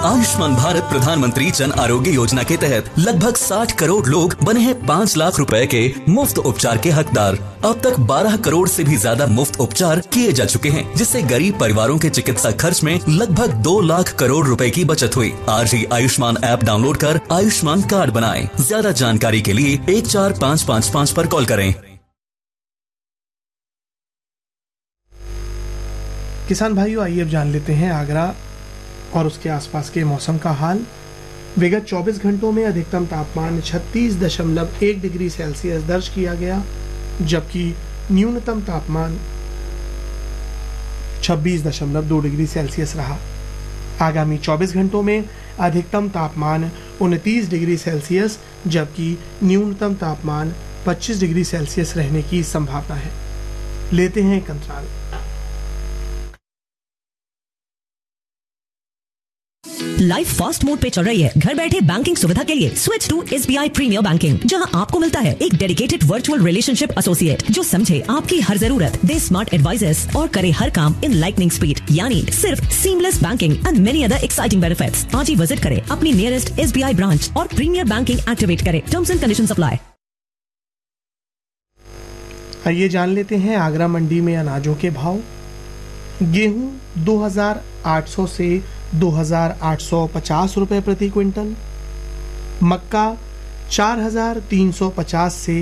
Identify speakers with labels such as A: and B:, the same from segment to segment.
A: आयुष्मान भारत प्रधानमंत्री जन आरोग्य योजना के तहत लगभग 60 करोड़ लोग बने हैं 5 लाख रुपए के मुफ्त उपचार के हकदार। अब तक 12 करोड़ से भी ज्यादा मुफ्त उपचार किए जा चुके हैं, जिससे गरीब परिवारों के चिकित्सा खर्च में लगभग 2 लाख करोड़ रुपए की बचत हुई। आज ही आयुष्मान ऐप डाउनलोड कर आयुष्मान कार्ड बनाएं। ज्यादा जानकारी के लिए 14555 पर कॉल करें।
B: किसान भाइयों, आइए अब जान लेते हैं आगरा और उसके आसपास के मौसम का हाल। विगत 24 घंटों में अधिकतम तापमान 36.1 डिग्री सेल्सियस दर्ज किया गया, जबकि न्यूनतम तापमान 26.2 डिग्री सेल्सियस रहा। आगामी 24 घंटों में अधिकतम तापमान 29 डिग्री सेल्सियस जबकि न्यूनतम तापमान 25 डिग्री सेल्सियस रहने की संभावना है। लेते हैं एक अंतराल।
C: लाइफ फास्ट मोड पे चल रही है। घर बैठे बैंकिंग सुविधा के लिए switch to SBI premiere banking, जहां आपको मिलता है एक डेडिकेटेड वर्चुअल रिलेशनशिप एसोसिएट जो समझे आपकी हर जरूरत, दे स्मार्ट एडवाइजेस और करे हर काम इन लाइटनिंग स्पीड, यानी सिर्फ seamless banking and many other exciting benefits. आज ही विजिट करें अपनी नियरेस्ट SBI ब्रांच और प्रीमियर बैंकिंग एक्टिवेट करें। Terms and conditions apply.
B: आइए जान लेते हैं आगरा मंडी में अनाजों के भाव। गेहूं 2800 से 2850 रुपए प्रति क्विंटल, मक्का 4350 से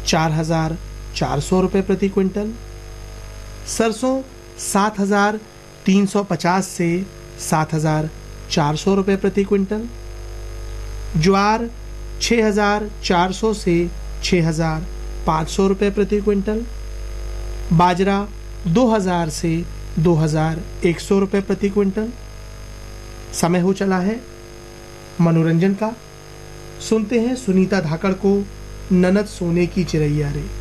B: 4400 रुपए प्रति क्विंटल, सरसों 7350 से 7400 रुपए प्रति क्विंटल, ज्वार 6400 से 6500 रुपए प्रति क्विंटल, बाजरा 2000 से 2100 रुपए प्रति क्विंटल। समय हो चला है मनोरंजन का। सुनते हैं सुनीता धाकड़ को ननद सोने की चिरैया रे।